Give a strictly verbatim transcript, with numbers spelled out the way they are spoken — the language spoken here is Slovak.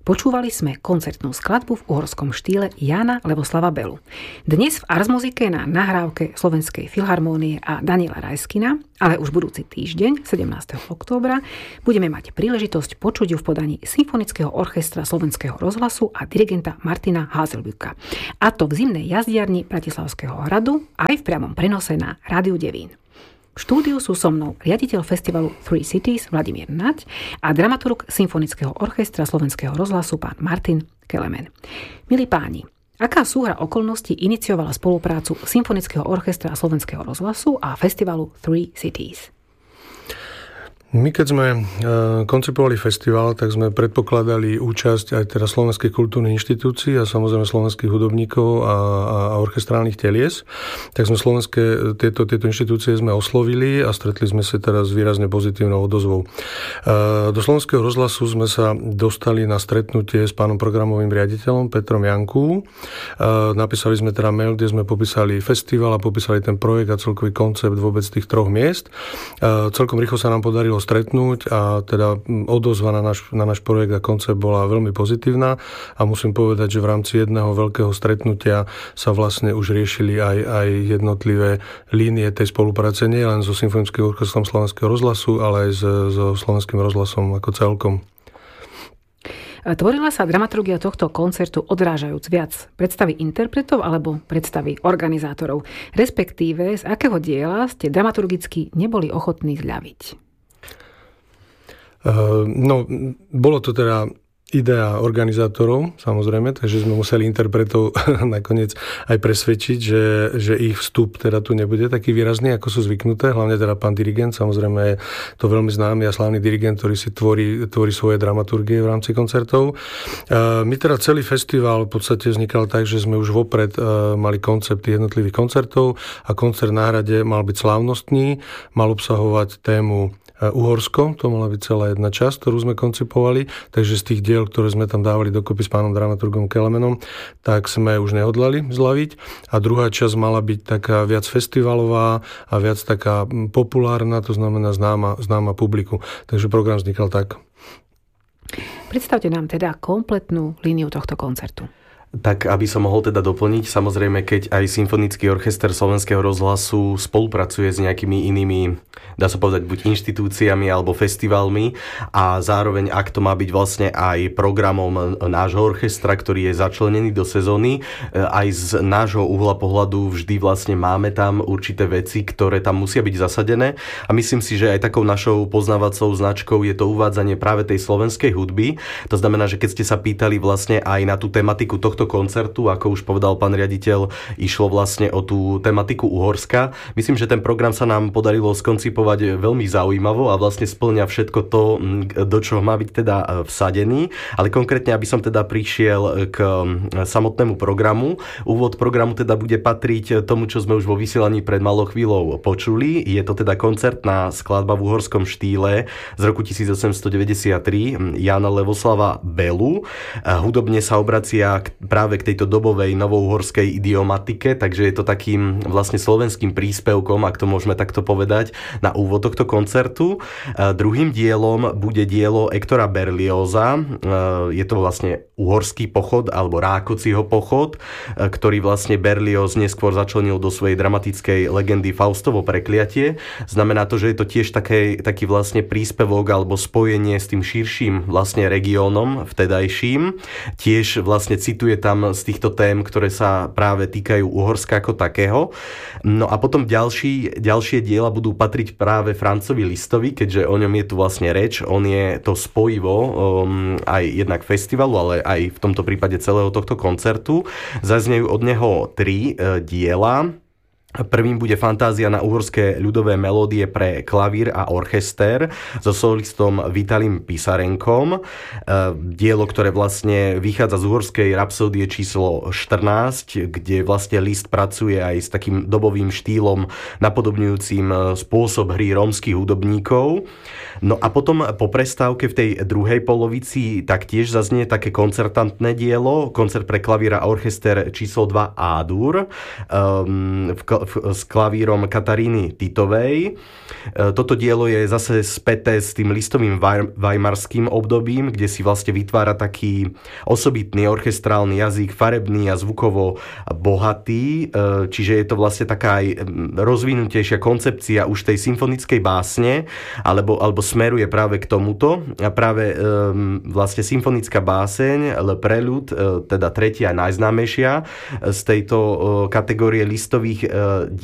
Počúvali sme koncertnú skladbu v uhorskom štýle Jána Leboslava Belu. Dnes v Ars Muzike na nahrávke Slovenskej filharmónie a Daniela Rajskina, ale už budúci týždeň, sedemnásteho októbra, budeme mať príležitosť počuť ju v podaní Symfonického orchestra Slovenského rozhlasu a dirigenta Martina Haselbücka. A to v zimnej jazdiarni Bratislavského hradu aj v priamom prenose na Rádiu Devín. V štúdiu sú so mnou riaditeľ festivalu Three Cities Vladimír Nať a dramaturg Symfonického orchestra Slovenského rozhlasu pán Martin Kelemen. Milí páni, aká súhra okolností iniciovala spoluprácu Symfonického orchestra Slovenského rozhlasu a festivalu Three Cities? My keď sme koncipovali festival, tak sme predpokladali účasť aj teda slovenských kultúrnych inštitúcií a samozrejme slovenských hudobníkov a, a orchestrálnych telies. Tak sme slovenské, tieto, tieto inštitúcie sme oslovili a stretli sme sa teraz s výrazne pozitívnou odozvou. Do Slovenského rozhlasu sme sa dostali na stretnutie s pánom programovým riaditeľom Petrom Janku. Napísali sme teda mail, kde sme popísali festival a popísali ten projekt a celkový koncept vôbec tých troch miest. Celkom rýchlo sa nám podarilo stretnúť a teda odozva na náš, na náš projekt a koncept bola veľmi pozitívna a musím povedať, že v rámci jedného veľkého stretnutia sa vlastne už riešili aj, aj jednotlivé línie tej spolupráce, nie len so Symfonickým orchestrom Slovenského rozhlasu, ale aj so Slovenským rozhlasom ako celkom. Tvorila sa dramaturgia tohto koncertu odrážajúc viac predstavy interpretov alebo predstavy organizátorov, respektíve z akého diela ste dramaturgicky neboli ochotní zľaviť? No, bolo to teda idea organizátorov, samozrejme, takže sme museli interpretov nakoniec aj presvedčiť, že, že ich vstup teda tu nebude taký výrazný, ako sú zvyknuté, hlavne teda pán dirigent, samozrejme je to veľmi známy a slávny dirigent, ktorý si tvorí, tvorí svoje dramaturgie v rámci koncertov. My teda celý festival v podstate vznikal tak, že sme už vopred mali koncept jednotlivých koncertov a koncert na hrade mal byť slávnostný, mal obsahovať tému Uhorsko, to mala byť celá jedna časť, ktorú sme koncipovali, takže z tých diel, ktoré sme tam dávali dokopy s pánom dramaturgom Kelemenom, tak sme už nehodlali zľaviť a druhá časť mala byť taká viac festivalová a viac taká populárna, to znamená známa, známa publiku. Takže program vznikal tak. Predstavte nám teda kompletnú líniu tohto koncertu. Tak, aby som mohol teda doplniť, samozrejme, keď aj Symfonický orchester Slovenského rozhlasu spolupracuje s nejakými inými, dá sa povedať, buď inštitúciami alebo festivalmi a zároveň, ak to má byť vlastne aj programom nášho orchestra, ktorý je začlenený do sezóny, aj z nášho uhla pohľadu vždy vlastne máme tam určité veci, ktoré tam musia byť zasadené a myslím si, že aj takou našou poznávacou značkou je to uvádzanie práve tej slovenskej hudby. To znamená, že keď ste sa pýtali vlastne aj na tú tematiku tohto koncertu, ako už povedal pán riaditeľ, išlo vlastne o tú tematiku Uhorska. Myslím, že ten program sa nám podarilo skoncipovať veľmi zaujímavo a vlastne spĺňa všetko to, do čoho má byť teda vsadený. Ale konkrétne, aby som teda prišiel k samotnému programu. Úvod programu teda bude patriť tomu, čo sme už vo vysielaní pred malou chvíľou počuli. Je to teda koncertná skladba v uhorskom štýle z roku tisícosemstodeväťdesiattri Jána Leboslava Belu. Hudobne sa obracia práve k tejto dobovej novouhorskej idiomatike, takže je to takým vlastne slovenským príspevkom, ak to môžeme takto povedať, na úvod tohto koncertu. E, druhým dielom bude dielo Ektora Berlioza. E, je to vlastne uhorský pochod alebo Rákociho pochod, e, ktorý vlastne Berlioz neskôr začlenil do svojej dramatickej legendy Faustovo prekliatie. Znamená to, že je to tiež taký, taký vlastne príspevok alebo spojenie s tým širším vlastne regiónom vtedajším. Tiež vlastne cituje tam z týchto tém, ktoré sa práve týkajú Uhorska ako takého. No a potom ďalší, ďalšie diela budú patriť práve Francovi Listovi, keďže o ňom je tu vlastne reč. On je to spojivo um, aj jednak festivalu, ale aj v tomto prípade celého tohto koncertu. Zaznejú od neho tri uh, diela. Prvým bude Fantázia na uhorské ľudové melódie pre klavír a orchester so solistom Vitalim Pisarenkom. Dielo, ktoré vlastne vychádza z uhorskej rapsódie číslo štrnásť, kde vlastne Liszt pracuje aj s takým dobovým štýlom napodobňujúcim spôsob hry rómskych hudobníkov. No a potom po prestávke v tej druhej polovici taktiež zaznie také koncertantné dielo, koncert pre klavír a orchester číslo dva A-dur. Um, v s klavírom Kataríny Titovej. Toto dielo je zase späté s tým listovým weimarským obdobím, kde si vlastne vytvára taký osobitný orchestrálny jazyk, farebný a zvukovo bohatý, čiže je to vlastne taká aj rozvinutejšia koncepcia už tej symfonickej básne, alebo, alebo smeruje práve k tomuto. A práve vlastne symfonická báseň Le Prélude, teda tretia najznámejšia z tejto kategórie listových